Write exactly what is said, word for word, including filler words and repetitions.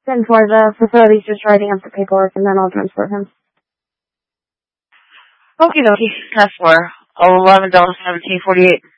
ten four, the facility's just writing up the paperwork, and then I'll transport him. Okie dokie. ten four. eleven seventeen forty-eight.